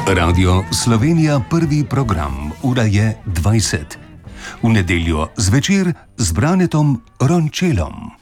Radio Slovenija, prvi program, ura je 20. V nedeljo zvečer z Branetom Rončelom.